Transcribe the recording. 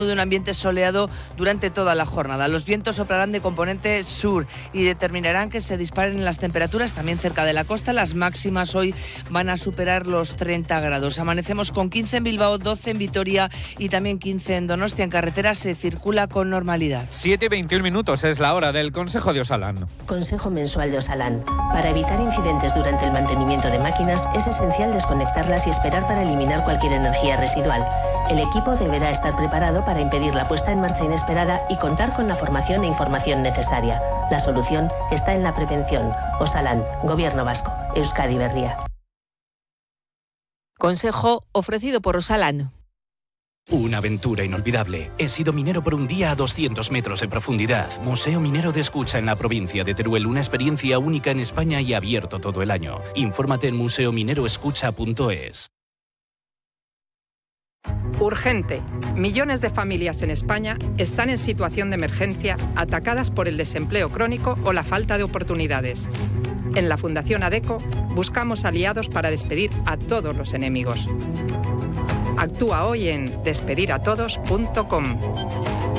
de un ambiente soleado durante toda la jornada. Los vientos soplarán de componente sur y determinarán que se disparen las temperaturas también cerca de la costa. Las máximas hoy van a superar los 30 grados. Amanecemos con 15 en Bilbao, 12 en Vitoria y también 15 en Donostia. En carretera se circula con normalidad. 7:21 es la hora del Consejo de Osalan. Consejo mensual de Osalan. Para evitar incidentes durante el mantenimiento de máquinas es esencial desconectarlas y esperar para eliminar cualquier energía residual. El equipo deberá estar preparado para impedir la puesta en marcha inesperada y contar con la formación e información necesaria. La solución está en la prevención. Osalan, Gobierno Vasco, Euskadi Berria. Consejo ofrecido por Osalan. Una aventura inolvidable. He sido minero por un día a 200 metros en profundidad. Museo Minero de Escucha en la provincia de Teruel. Una experiencia única en España y abierto todo el año. Infórmate en museomineroescucha.es. Urgente. Millones de familias en España están en situación de emergencia, atacadas por el desempleo crónico o la falta de oportunidades. En la Fundación ADECO buscamos aliados para despedir a todos los enemigos. Actúa hoy en despediratodos.com.